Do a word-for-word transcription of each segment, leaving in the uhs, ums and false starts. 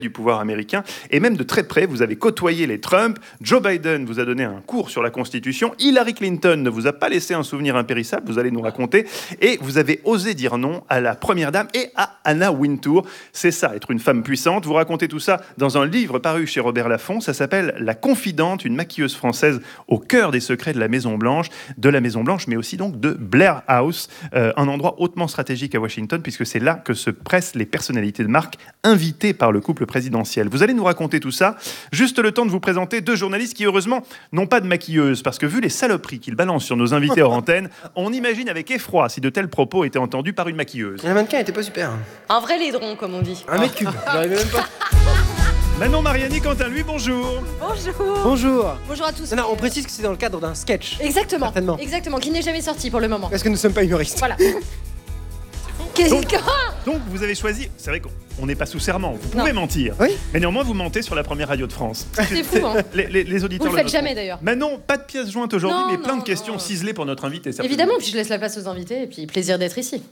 du pouvoir américain, et même de très près, vous avez côtoyé les Trump, Joe Biden vous a donné un cours sur la Constitution, Hillary Clinton ne vous a pas laissé un souvenir impérissable, vous allez nous raconter, et vous avez osé dire non à la Première Dame et à Anna Wintour. C'est ça, être une femme puissante. Vous racontez tout ça dans un livre paru chez Robert Laffont, ça s'appelle « La Confidente », une maquilleuse française au cœur des secrets de la Maison-Blanche, de la Maison-Blanche, mais aussi donc de Blair House, euh, un endroit hautement stratégique à Washington, puisque c'est là que se pressent les personnalités de marque invitées par le couple présidentielle. Vous allez nous raconter tout ça. Juste le temps de vous présenter deux journalistes qui, heureusement, n'ont pas de maquilleuse, parce que vu les saloperies qu'ils balancent sur nos invités hors antenne, on imagine avec effroi si de tels propos étaient entendus par une maquilleuse. La mannequin était pas super. Un vrai laidron, comme on dit. Un mètre cube, j'arrivais même pas. Manon Mariani, Quentin lui, bonjour. Bonjour. Bonjour. Bonjour à tous. Non, non, on précise que c'est dans le cadre d'un sketch. Exactement. Certainement. Exactement, qui n'est jamais sorti pour le moment. Parce que nous ne sommes pas humoristes. Voilà. Qu'est-ce Donc, que... donc vous avez choisi, c'est vrai qu'on n'est pas sous serment, vous pouvez Non. mentir, Oui. mais néanmoins vous mentez sur la première radio de France. C'est fou, hein. Les, les, les auditeurs Vous le faites noteront. jamais, d'ailleurs. Manon, pas de pièces jointes aujourd'hui, Non, mais plein non, de questions non. ciselées pour notre invité. certainement. Évidemment, puis je laisse la place aux invités, et puis plaisir d'être ici.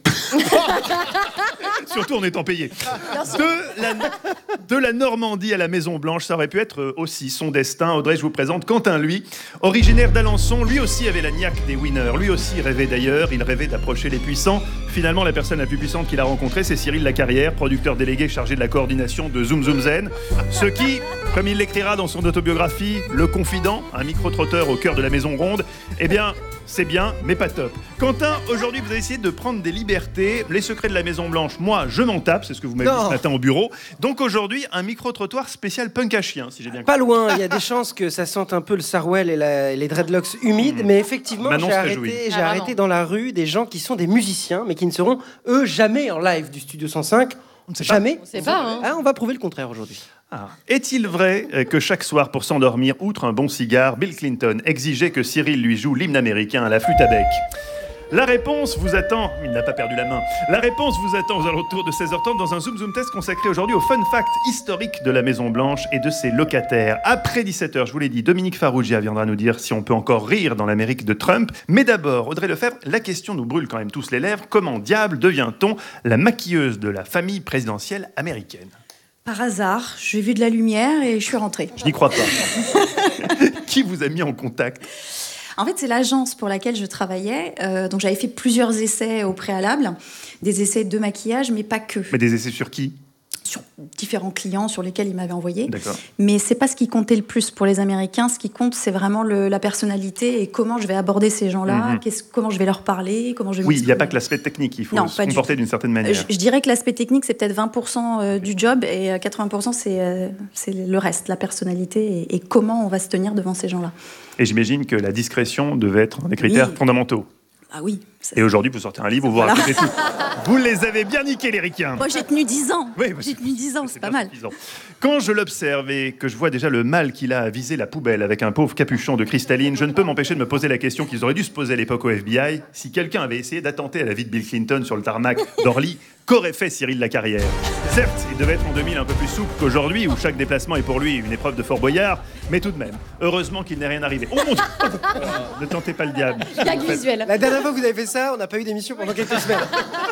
Surtout en étant payé. Bien sûr. De la, de la Normandie à la Maison-Blanche, ça aurait pu être aussi son destin. Audrey, je vous présente Quentin, lui, originaire d'Alençon. Lui aussi avait la niaque des winners. Lui aussi rêvait d'ailleurs. Il rêvait d'approcher les puissants. Finalement, la personne la plus puissante qu'il a rencontrée, c'est Cyril Lacarrière, producteur délégué chargé de la coordination de Zoom Zoom Zen. Ce qui, comme il l'écrira dans son autobiographie, Le Confident, un micro-trotteur au cœur de la Maison Ronde, eh bien, c'est bien, mais pas top. Quentin, aujourd'hui, vous avez essayé de prendre des libertés. Les secrets de la Maison-Blanche, moi, je m'en tape. C'est ce que vous m'avez dit ce matin au bureau. Donc aujourd'hui, un micro-trottoir spécial punk à chien, si j'ai bien compris. Pas loin, il y a des chances que ça sente un peu le Sarwell et, la- et les dreadlocks humides, mmh. mais effectivement, Manon j'ai, se arrêté, réjouit. j'ai Ah, arrêté vraiment. dans la rue des gens qui sont des musiciens, mais qui ne seront, eux, jamais en live du Studio cent cinq. On ne sait pas. Jamais. On sait pas, hein. Ah, on va prouver le contraire aujourd'hui. Ah. Est-il vrai euh, que chaque soir, pour s'endormir, outre un bon cigare, Bill Clinton exigeait que Cyril lui joue l'hymne américain à la flûte à bec? La réponse vous attend, il n'a pas perdu la main, la réponse vous attend aux alentours de seize heures trente dans un Zoom Zoom Test consacré aujourd'hui au fun fact historique de la Maison-Blanche et de ses locataires. Après dix-sept heures, je vous l'ai dit, Dominique Farrugia viendra nous dire si on peut encore rire dans l'Amérique de Trump. Mais d'abord, Audrey Lefebvre, la question nous brûle quand même tous les lèvres. Comment diable devient-on la maquilleuse de la famille présidentielle américaine? Par hasard, j'ai vu de la lumière et je suis rentrée. Je n'y crois pas. Qui vous a mis en contact? En fait, c'est l'agence pour laquelle je travaillais. Euh, donc, j'avais fait plusieurs essais au préalable, des essais de maquillage, mais pas que. Mais des essais sur qui? Sur différents clients sur lesquels ils m'avaient envoyé. D'accord. Mais c'est pas ce qui comptait le plus pour les Américains. Ce qui compte, c'est vraiment le, la personnalité et comment je vais aborder ces gens-là, Mhm. qu'est-ce- comment je vais leur parler, comment je vais Oui, il n'y a pas m'exprimer. que l'aspect technique, il faut Non, se pas du comporter tout. d'une certaine manière. Je, je dirais que l'aspect technique, c'est peut-être vingt pour cent euh, du job et euh, quatre-vingts pour cent, c'est, euh, c'est le reste, la personnalité et, et comment on va se tenir devant ces gens-là. Et j'imagine que la discrétion devait être un des critères Oui. fondamentaux. Ah oui. ça- Et aujourd'hui, vous sortez un livre où vous Voilà. racontez tout. Vous les avez bien niqués, les ricains. Moi, j'ai tenu dix ans. Oui, bah, j'ai tenu dix ans, c'est, pas bien mal. suffisant. Quand je l'observe et que je vois déjà le mal qu'il a à viser la poubelle avec un pauvre capuchon de cristalline, je ne peux m'empêcher de me poser la question qu'ils auraient dû se poser à l'époque au F B I. Si quelqu'un avait essayé d'attenter à la vie de Bill Clinton sur le tarmac d'Orly, qu'aurait fait Cyril Lacarrière? Certes, il devait être en deux mille un peu plus souple qu'aujourd'hui, où chaque déplacement est pour lui une épreuve de Fort Boyard, mais tout de même, heureusement qu'il n'est rien arrivé. Oh mon Dieu! Ne tentez pas le diable. Gag visuel. La dernière fois que vous avez fait ça, on n'a pas eu d'émission pendant quelques semaines.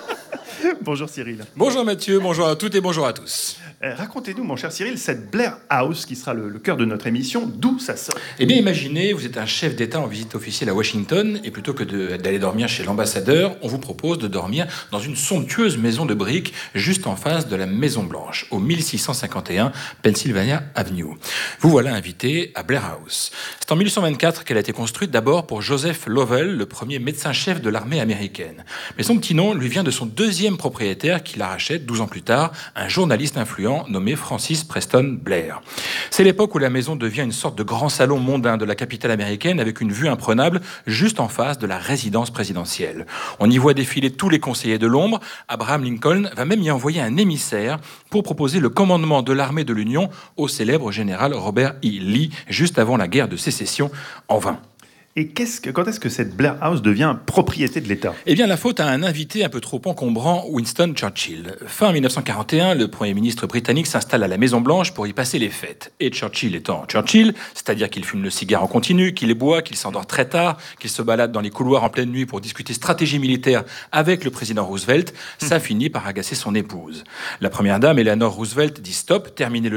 Bonjour Cyril. Bonjour Mathieu, bonjour à toutes et bonjour à tous. Euh, racontez-nous, mon cher Cyril, cette Blair House qui sera le, le cœur de notre émission, d'où ça sort? Eh bien imaginez, vous êtes un chef d'État en visite officielle à Washington et plutôt que de- d'aller dormir chez l'ambassadeur, on vous propose de dormir dans une somptueuse maison de briques juste en face de la Maison Blanche, au mille six cent cinquante et un Pennsylvania Avenue. Vous voilà invité à Blair House. C'est en mille huit cent vingt-quatre qu'elle a été construite d'abord pour Joseph Lovell, le premier médecin-chef de l'armée américaine. Mais son petit nom lui vient de son deuxième propriétaire qui la rachète douze ans plus tard, un journaliste influent nommé Francis Preston Blair. C'est l'époque où la maison devient une sorte de grand salon mondain de la capitale américaine avec une vue imprenable juste en face de la résidence présidentielle. On y voit défiler tous les conseillers de l'ombre. Abraham Lincoln va même y envoyer un émissaire pour proposer le commandement de l'armée de l'Union au célèbre général Robert E. Lee juste avant la guerre de sécession, en vain. Et qu'est-ce que, quand est-ce que cette Blair House devient propriété de l'État ? Eh bien, la faute à un invité un peu trop encombrant, Winston Churchill. Fin mille neuf cent quarante et un, le Premier ministre britannique s'installe à la Maison-Blanche pour y passer les fêtes. Et Churchill étant Churchill, c'est-à-dire qu'il fume le cigare en continu, qu'il boit, qu'il s'endort très tard, qu'il se balade dans les couloirs en pleine nuit pour discuter stratégie militaire avec le président Roosevelt, ça finit par agacer son épouse. La première dame, Eleanor Roosevelt, dit stop, terminez le